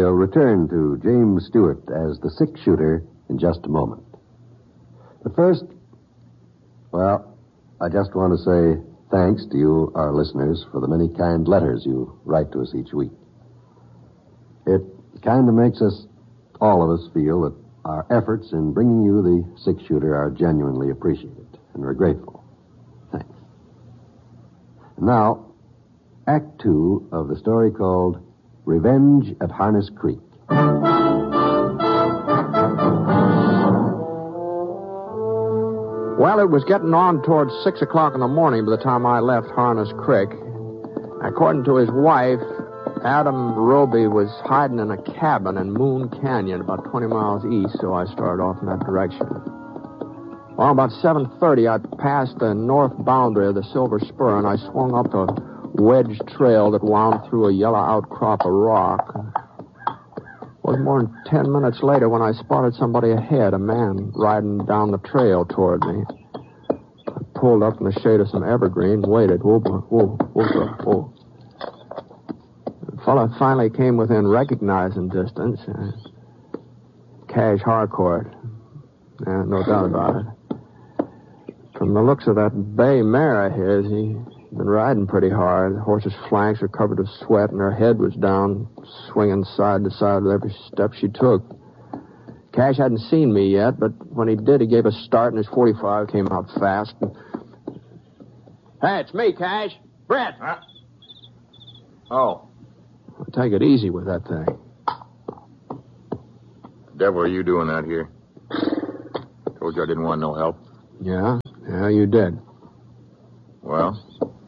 We'll return to James Stewart as the six-shooter in just a moment. But first, well, I just want to say thanks to you, our listeners, for the many kind letters you write to us each week. It kind of makes us, all of us, feel that our efforts in bringing you the six-shooter are genuinely appreciated, and we're grateful. Thanks. And now, Act 2 of the story called Revenge at Harness Creek. Well, it was getting on towards 6 o'clock in the morning by the time I left Harness Creek. According to his wife, Adam Roby was hiding in a cabin in Moon Canyon, about 20 miles east, so I started off in that direction. Well, about 7:30, I passed the north boundary of the Silver Spur, and I swung up a wedge trail that wound through a yellow outcrop of rock. It wasn't more than 10 minutes later when I spotted somebody ahead, a man riding down the trail toward me. I pulled up in the shade of some evergreen and waited. Whoa. The fellow finally came within recognizing distance. Cash Harcourt. Yeah, no doubt about it. From the looks of that bay mare of his, he'd been riding pretty hard. The horse's flanks were covered with sweat, and her head was down, swinging side to side with every step she took. Cash hadn't seen me yet, but when he did, he gave a start, and his .45 came out fast. Hey, it's me, Cash. Brett. Huh? Oh. Take it easy with that thing. The devil are you doing out here? Told you I didn't want no help. Yeah, you did. Well,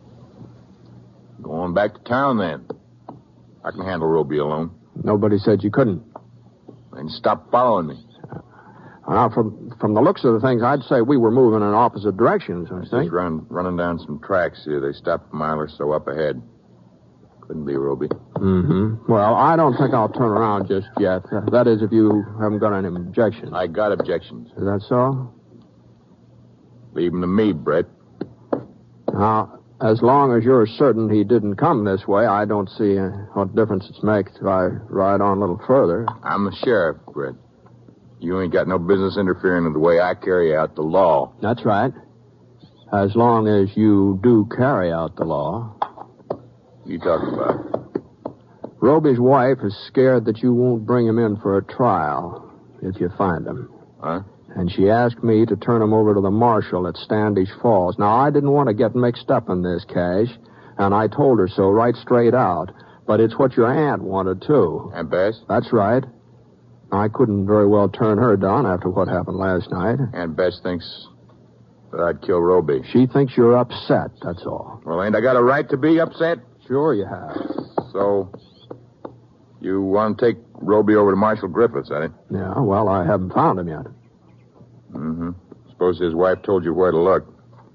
going back to town then. I can handle Roby alone. Nobody said you couldn't. Then stop following me. Now, from the looks of the things, I'd say we were moving in opposite directions, I think. Just running down some tracks here. They stopped a mile or so up ahead. Couldn't be Roby. Mm-hmm. Well, I don't think I'll turn around just yet. That is, if you haven't got any objections. I got objections. Is that so? Leave them to me, Brett. Now, as long as you're certain he didn't come this way, I don't see what difference it makes if I ride on a little further. I'm the sheriff, Brett. You ain't got no business interfering with the way I carry out the law. That's right. As long as you do carry out the law. What you talking about? Roby's wife is scared that you won't bring him in for a trial if you find him. Huh? And she asked me to turn him over to the marshal at Standish Falls. Now, I didn't want to get mixed up in this, Cash, and I told her so right straight out. But it's what your aunt wanted, too. Aunt Bess? That's right. I couldn't very well turn her down after what happened last night. Aunt Bess thinks that I'd kill Roby. She thinks you're upset, that's all. Well, ain't I got a right to be upset? Sure you have. So, you want to take Roby over to Marshal Griffiths, eh? Yeah, well, I haven't found him yet. Mm-hmm. Suppose his wife told you where to look.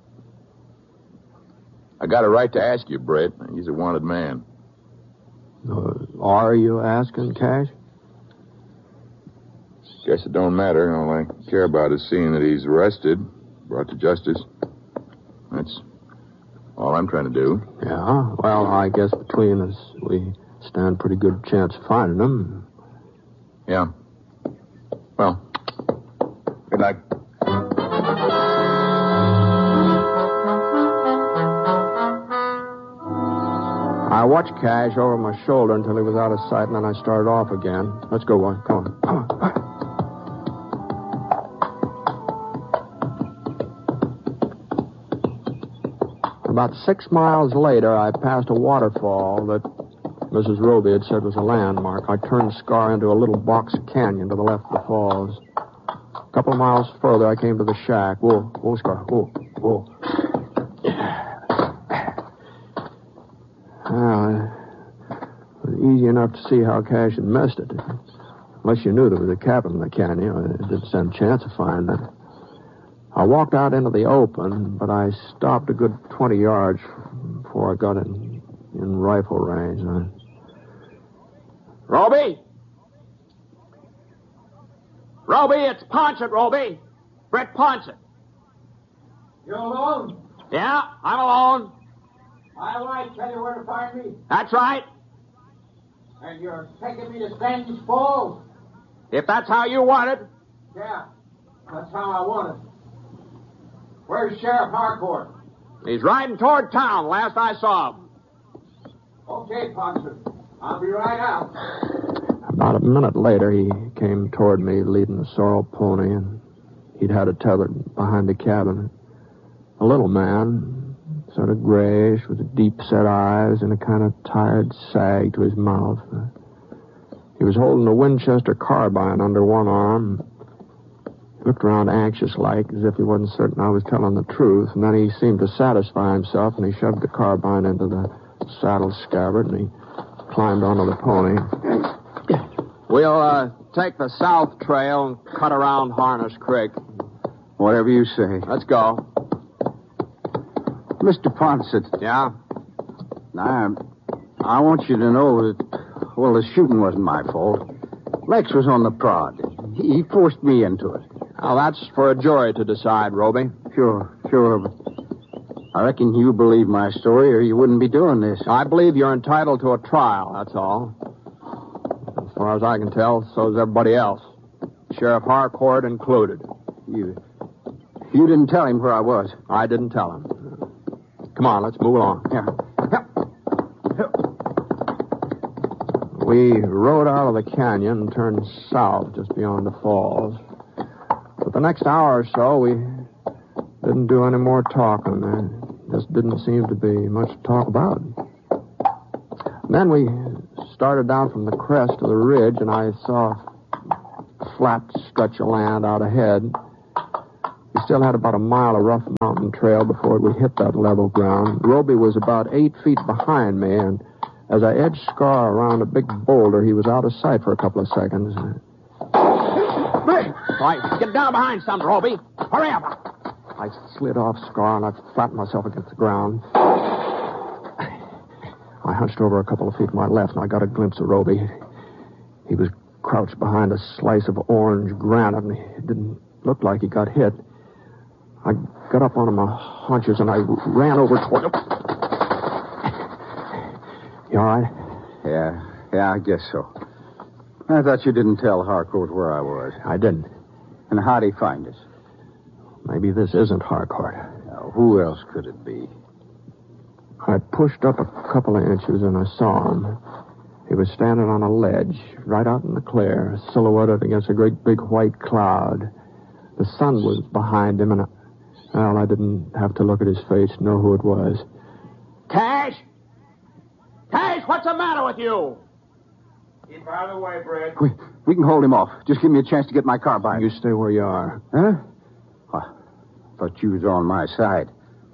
I got a right to ask you, Brett. He's a wanted man. Are you asking, Cash? Guess it don't matter. All I care about is seeing that he's arrested, brought to justice. That's all I'm trying to do. Yeah, well, I guess between us, we stand a pretty good chance of finding him. Yeah. Well, good night. I watched Cash over my shoulder until he was out of sight, and then I started off again. Let's go, boy. Come on. About 6 miles later, I passed a waterfall that Mrs. Roby had said was a landmark. I turned the scar into a little box canyon to the left of the falls. A couple of miles further, I came to the shack. Whoa, Scar. Whoa. It was easy enough to see how Cash had missed it. Unless you knew there was a cabin in the canyon, it didn't stand a chance of finding it. I walked out into the open, but I stopped a good 20 yards before I got in rifle range. Roby! Roby, it's Ponset, Roby. Brett Ponset. You alone? Yeah, I'm alone. I will tell you where to find me. That's right. And you're taking me to Standish Falls? If that's how you want it. Yeah, that's how I want it. Where's Sheriff Harcourt? He's riding toward town, last I saw him. Okay, Ponson. I'll be right out. About a minute later, he came toward me leading a sorrel pony, and he'd had it tethered behind the cabin. A little man, sort of grayish, with deep-set eyes and a kind of tired sag to his mouth. He was holding a Winchester carbine under one arm. He looked around anxious-like, as if he wasn't certain I was telling the truth, and then he seemed to satisfy himself, and he shoved the carbine into the saddle scabbard, and he climbed onto the pony. We'll take the south trail and cut around Harness Creek. Whatever you say. Let's go. Mr. Ponset. Yeah? I want you to know that, well, the shooting wasn't my fault. Lex was on the prod. He forced me into it. Well, that's for a jury to decide, Roby. Sure. But I reckon you believe my story or you wouldn't be doing this. I believe you're entitled to a trial, that's all. As far as I can tell, so is everybody else. Sheriff Harcourt included. You didn't tell him where I was. I didn't tell him. Come on, let's move along. Yeah. We rode out of the canyon and turned south just beyond the falls. For the next hour or so, we didn't do any more talking. There just didn't seem to be much to talk about. And then we started down from the crest of the ridge, and I saw a flat stretch of land out ahead. We still had about a mile of rough mountain trail before we hit that level ground. Roby was about 8 feet behind me, and as I edged Scar around a big boulder, he was out of sight for a couple of seconds. Right, get down behind something, Roby. Hurry up. I slid off Scar, and I flattened myself against the ground. I hunched over a couple of feet to my left, and I got a glimpse of Roby. He was crouched behind a slice of orange granite, and it didn't look like he got hit. I got up on my haunches, and I ran over toward him. You all right? Yeah, I guess so. I thought you didn't tell Harcourt where I was. I didn't. And how'd he find us? Maybe this isn't Harcourt. Now, who else could it be? I pushed up a couple of inches, and I saw him. He was standing on a ledge, right out in the clear, silhouetted against a great big white cloud. The sun was behind him, and I didn't have to look at his face to know who it was. Cash? Cash, what's the matter with you? Keep out of the way, Brett. We can hold him off. Just give me a chance to get my carbine. You stay where you are. Huh? I thought you was on my side.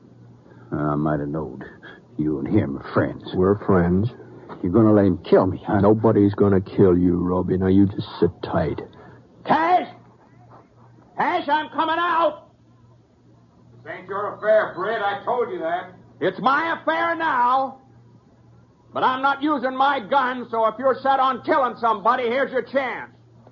I might have known you and him are friends. We're friends. You're going to let him kill me, huh? Nobody's going to kill you, Roby. Now, you just sit tight. Cash! Cash, I'm coming out! This ain't your affair, Brett. I told you that. It's my affair now. But I'm not using my gun, so if you're set on killing somebody, here's your chance.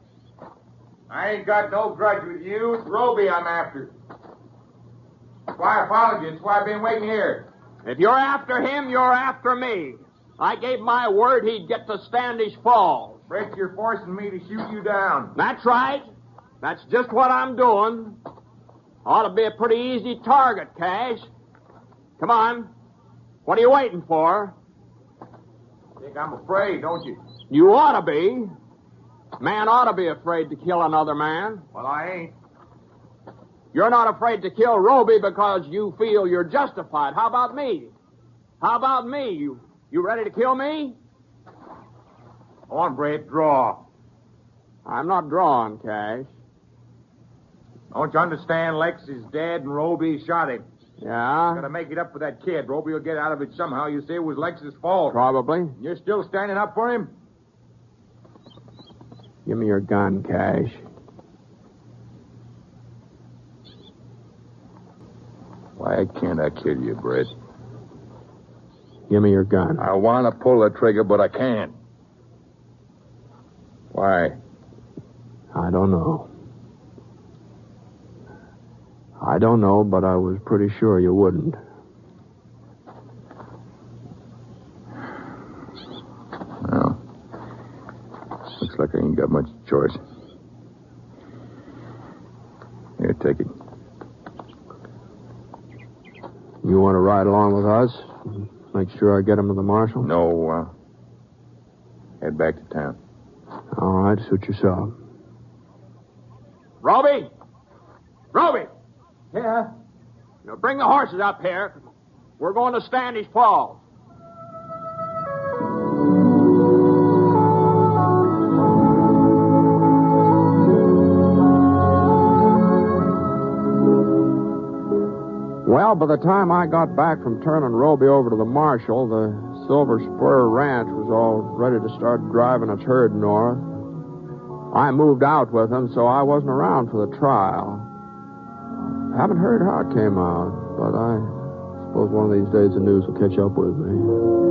I ain't got no grudge with you. It's Roby I'm after. That's why I followed you. That's why I've been waiting here. If you're after him, you're after me. I gave my word he'd get to Standish Falls. Brett, you're forcing me to shoot you down. That's right. That's just what I'm doing. Ought to be a pretty easy target, Cash. Come on. What are you waiting for? Think I'm afraid, don't you? You ought to be. Man ought to be afraid to kill another man. Well, I ain't. You're not afraid to kill Roby because you feel you're justified. How about me? How about me? You ready to kill me? Go on, Brett, draw. I'm not drawing, Cash. Don't you understand? Lex is dead and Roby shot him. Yeah? Gotta make it up for that kid. Roby will get out of it somehow. You say it was Lex's fault. Probably. You're still standing up for him? Give me your gun, Cash. Why can't I kill you, Brett? Give me your gun. I want to pull the trigger, but I can't. Why? I don't know. I don't know, but I was pretty sure you wouldn't. Well, like I ain't got much choice. Here, take it. You want to ride along with us? Make sure I get him to the marshal? No, head back to town. All right, suit yourself. Roby! Roby! Yeah? Now bring the horses up here. We're going to Standish Falls. Well, by the time I got back from turning Roby over to the marshal, the Silver Spur Ranch was all ready to start driving its herd north. I moved out with him, so I wasn't around for the trial. Haven't heard how it came out, but I suppose one of these days the news will catch up with me.